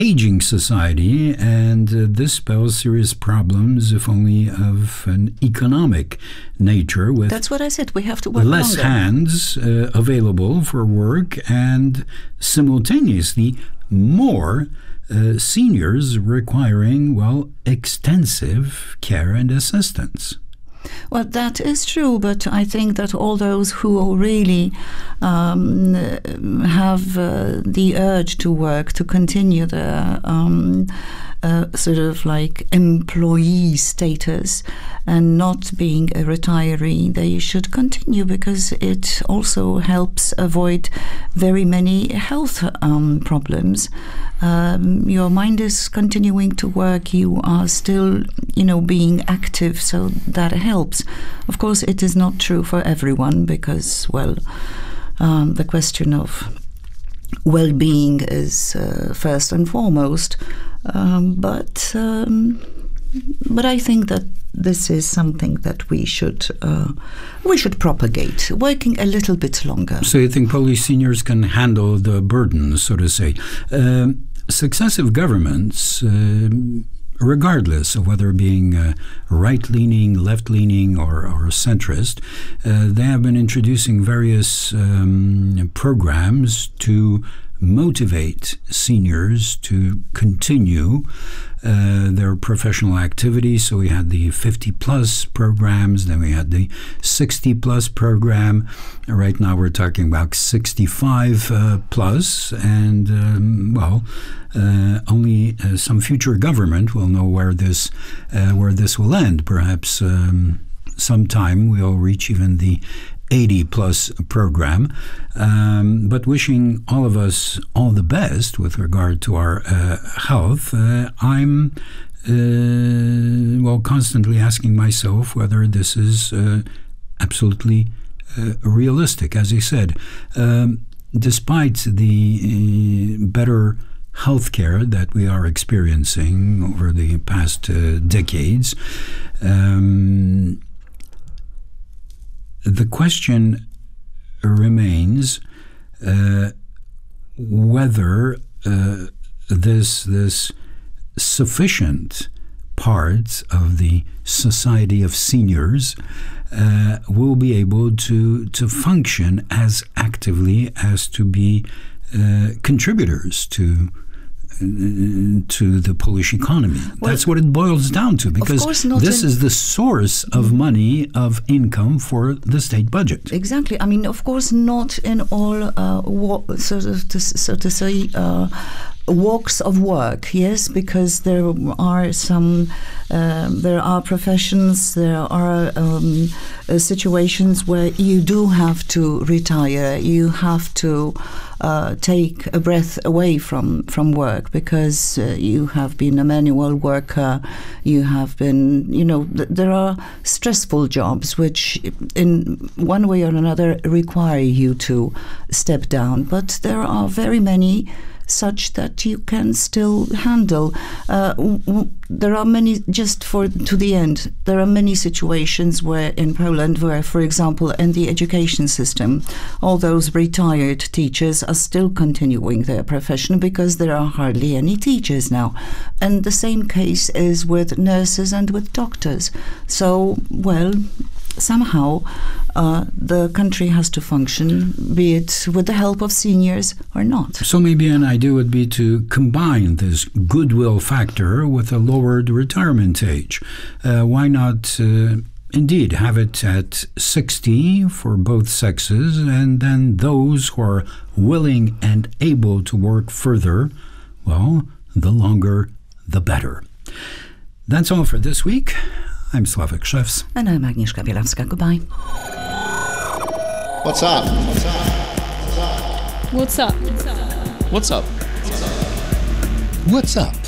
aging society, and this spells serious problems, if only of an economic nature, with that's what I said. We have to work less longer. hands available for work, and simultaneously more seniors requiring, well, extensive care and assistance. Well, that is true, but I think that all those who really have the urge to work, to continue their sort of like employee status and not being a retiree, they should continue, because it also helps avoid very many health problems. Your mind is continuing to work, you are still, being active, so that helps. Of course, it is not true for everyone, because, well, the question of well-being is first and foremost. But I think that this is something that we should propagate, working a little bit longer. So you think Polish seniors can handle the burden, so to say? Successive governments, regardless of whether being right-leaning, left-leaning, or centrist, they have been introducing various programs to motivate seniors to continue their professional activities. So we had the 50-plus programs, then we had the 60-plus program. Right now we're talking about 65-plus, and only some future government will know where this will end. Perhaps sometime we'll reach even the 80-plus program, but wishing all of us all the best with regard to our health. I'm constantly asking myself whether this is absolutely realistic. As you said, despite the better healthcare that we are experiencing over the past decades, the question remains whether this sufficient part of the society of seniors will be able to function as actively as to be contributors to the Polish economy. Well, that's what it boils down to, because this is the source of money, of income for the state budget. Exactly. I mean, of course, not in all so to say walks of work, yes, because there are professions, there are situations where you do have to retire, you have to take a breath away from work, because you have been a manual worker, you have been, there are stressful jobs which in one way or another require you to step down, but there are very many such that you can still handle. There are many, there are many situations where in Poland, where, for example, in the education system, all those retired teachers are still continuing their profession because there are hardly any teachers now. And the same case is with nurses and with doctors. So, well, somehow the country has to function, be it with the help of seniors or not. So maybe an idea would be to combine this goodwill factor with a lowered retirement age. Why not indeed have it at 60 for both sexes, and then those who are willing and able to work further, well, the longer the better. That's all for this week. I'm Sławek Szewc. And I'm Agnieszka Bielawska. Goodbye. What's up? What's up? What's up? What's up? What's up?